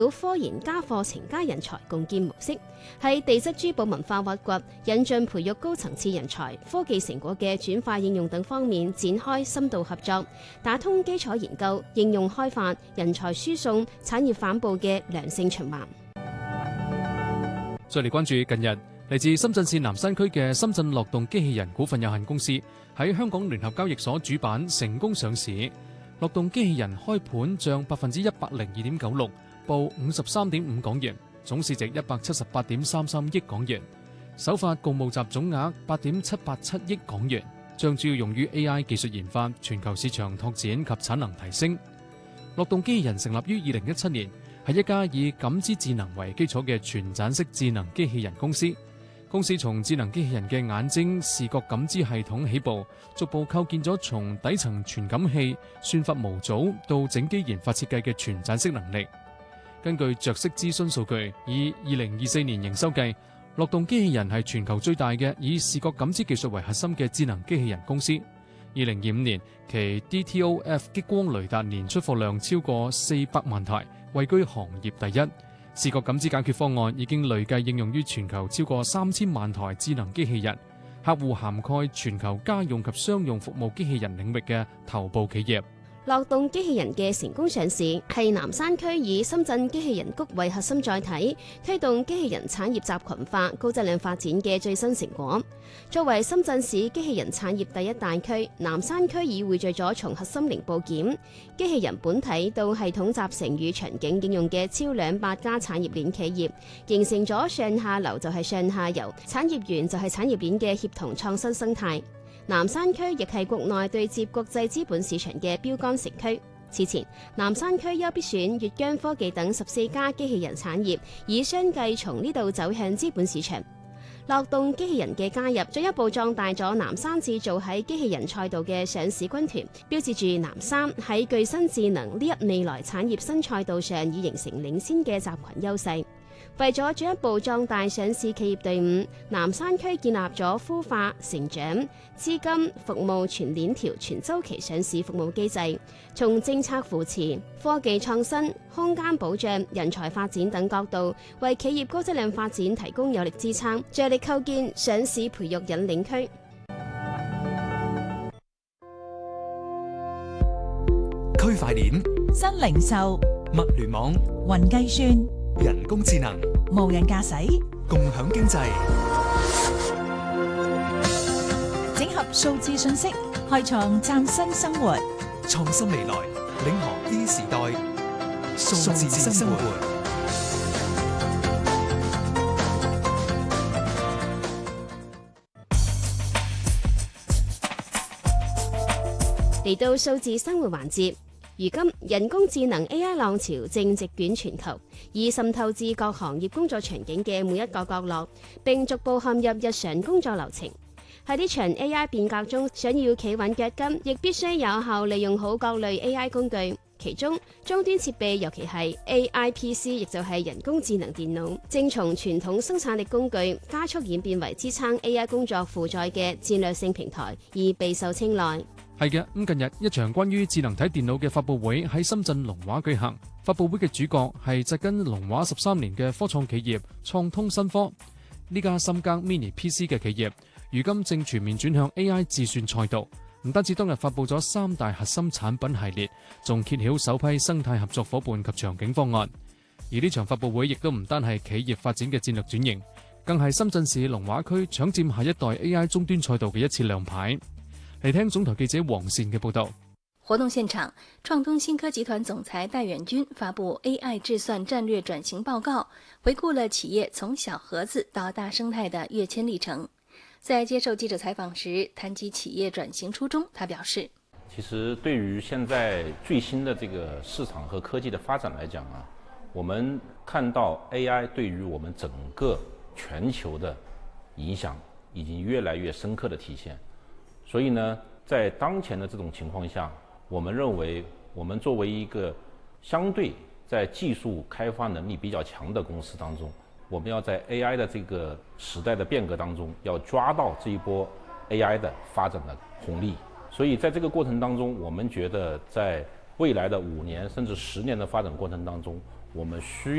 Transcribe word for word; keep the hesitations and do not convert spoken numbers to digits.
到科研加課程加人才共建模式，喺地質珠寶文化挖掘、引進培育高層次人才、科技成果嘅轉化應用等方面展開深度合作，打通基礎研究、應用開發、人才輸送、產業反哺嘅良性循環。 再嚟關注近日嚟自深圳市南山區嘅深圳樂動機器人股份有限公司喺香港聯合交易所主板成功上市。樂動機器人開盤漲百分之一百零二點九六。報五十三點五港元，總市值一百七十八點三三億港元，首發共募集總額八點七八七億港元，將主要用於 A I 技術研發、全球市場拓展及產能提升。樂動機器人成立於二零一七年，係一家以感知智能為基礎嘅全棧式智能機器人公司。公司從智能機器人嘅眼睛視覺感知系統起步，逐步構建咗從底層傳感器、算法模組到整機研發設計嘅全棧式能力。根據着色諮詢數據，以二零二四年營收計，樂動機器人係全球最大嘅以視覺感知技術為核心嘅智能機器人公司。二零二五年，其 D T O F 激光雷達年出貨量超過四百萬台，位居行業第一。視覺感知解決方案已經累計應用於全球超過三千萬台智能機器人，客戶涵蓋全球家用及商用服務機器人領域嘅頭部企業。 樂動機器人嘅成功上市係南山區以深圳機器人谷為核心載體，推動機器人產業集群化、高質量發展嘅最新成果。作為深圳市機器人產業第一大區，南山區已匯聚咗從核心零部件、機器人本體到系統集成與場景應用嘅超兩百家產業鏈企業，形成咗上下游就係上下游、產業園就係產業鏈嘅協同創新生態。南山區亦係國內對接國際資本市場嘅標杆城區。此前，南山區優必選、粵江科技等十四家機器人產業已相繼從呢度走向資本市場。樂動機器人嘅加入，進一步壯大咗南山製造喺機器人賽道嘅上市軍團，標誌住南山喺具身智能呢一未來產業新賽道上已形成領先嘅集群優勢。為咗進一步壯大上市企業隊伍，南山區建立咗孵化、成長、資金、服務全鏈條、全周期上市服務機制，從政策扶持、科技創新、空間保障、人才發展等角度，為企業高質量發展提供有力支撐，着力構建上市培育引領區。 區塊鏈、 新零售、 物聯網、 雲計算、 人工智能、 無人駕駛、 共享經濟， 整合數字信息，開創嶄新生活。 創新未來，領航 E 時代，數字生活。 嚟到數字生活環節。如今人工智能 A I 浪潮正席捲全球，已滲透至各行業工作場景嘅每一個角落，並逐步陷入日常工作流程。喺呢場 A I 變革中，想要企穩腳跟，亦必須有效利用好各類 A I 工具。其中，終端設備尤其係 A I P C， 亦就係人工智能電腦，正從傳統生產力工具加速演變為支撐 A I 工作負載嘅戰略性平台，而備受青睞。 係嘅，咁近日一場關於智能體電腦嘅發佈會喺深圳龍華舉行。發佈會嘅主角係紮根龍華十三年嘅科創企業創通新科。呢家深耕 Mini P C 嘅企業，如今正全面轉向 A I 自算賽道。唔單止當日發佈咗三大核心產品系列，仲揭曉首批生態合作夥伴及場景方案。而呢場發佈會亦都唔單係企業發展嘅戰略轉型，更係深圳市龍華區搶佔下一代 A I 終端賽道嘅一次亮牌。嚟聽總台記者黃善嘅報道。 活動現場，創通新科集團總裁戴遠軍發布 A I 智算戰略轉型報告，回顧了企業從小盒子到大生態的躍遷歷程。在接受記者採訪時，談及企業轉型初衷，他表示： 其實對於現在最新的這個市場和科技的發展來講啊，我們看到 A I 對於我們整個全球的影響已經越來越深刻的體現。所以呢，在當前的這種情況下，我們認為我們作為一個相對在技術開發能力比較強的公司當中，我們要在 A I 的這個時代的變革當中，要抓到這一波 A I 的發展的紅利。所以在這個過程當中，我們覺得在未來的五年甚至十年的發展過程當中， 我们需